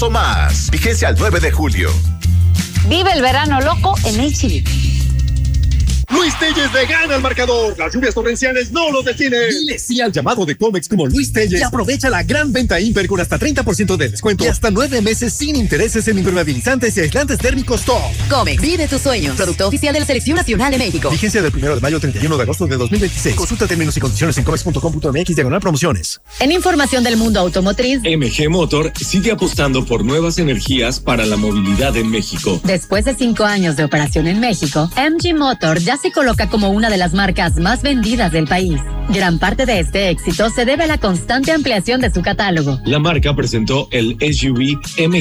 Más. Vigencia al 9 de julio. Vive el verano loco en H-E-B. Luis Telles le gana al marcador. Las lluvias torrenciales no lo detienen. Dile sí al llamado de Comex como Luis Telles y aprovecha la gran venta Imper con hasta 30% de descuento y hasta 9 meses sin intereses en impermeabilizantes y aislantes térmicos top. Comex, vive tus sueños. Producto oficial de la Selección Nacional de México. Vigencia del 1 de mayo al 31 de agosto de 2026. Consulta términos y condiciones en comex.com.mx/promociones. En información del mundo automotriz, MG Motor sigue apostando por nuevas energías para la movilidad en México. Después de 5 años de operación en México, MG Motor ya se coloca como una de las marcas más vendidas del país. Gran parte de este éxito se debe a la constante ampliación de su catálogo. La marca presentó el SUV MG